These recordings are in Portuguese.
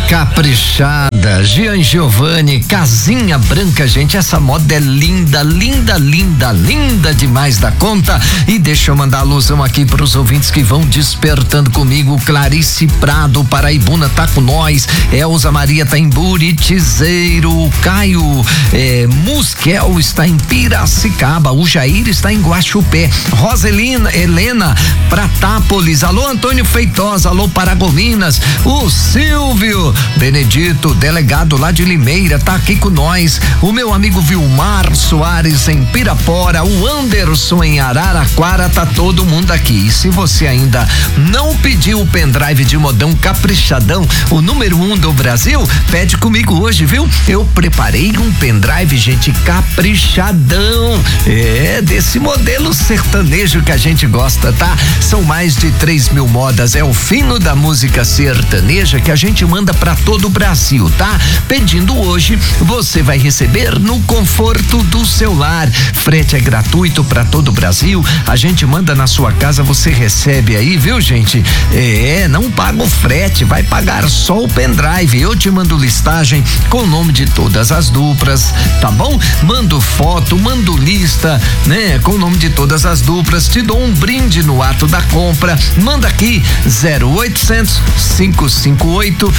Caprichada, Jean Giovanni, casinha branca, gente, essa moda é linda, linda, linda, linda demais da conta. E deixa eu mandar alusão aqui para os ouvintes que vão despertando comigo. Clarice Prado, Paraibuna, tá com nós. Elza Maria tá em Buritizeiro, o Caio Musquel está em Piracicaba, o Jair está em Guaxupé, Roselina Helena, Pratápolis, alô Antônio Feitosa, alô Paragominas, o Silvio Benedito, delegado lá de Limeira, tá aqui com nós. O meu amigo Vilmar Soares em Pirapora, o Anderson em Araraquara, tá todo mundo aqui. E se você ainda não pediu o pendrive de modão caprichadão, o número 1 do Brasil, pede comigo hoje, viu? Eu preparei um pendrive, gente, caprichadão. É desse modelo sertanejo que a gente gosta, tá? São mais de 3.000 modas, é o fino da música sertaneja que a gente manda pra todo o Brasil, tá? Pedindo hoje, você vai receber no conforto do seu lar. Frete é gratuito pra todo o Brasil. A gente manda na sua casa, você recebe aí, viu, gente? Não paga o frete, vai pagar só o pendrive. Eu te mando listagem com o nome de todas as duplas, tá bom? Mando foto, mando lista, né? Com o nome de todas as duplas, te dou um brinde no ato da compra. Manda aqui 0800 558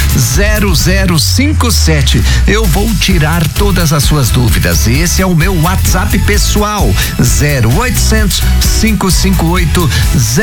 0057. Eu vou tirar todas as suas dúvidas. Esse é o meu WhatsApp pessoal, 0800 558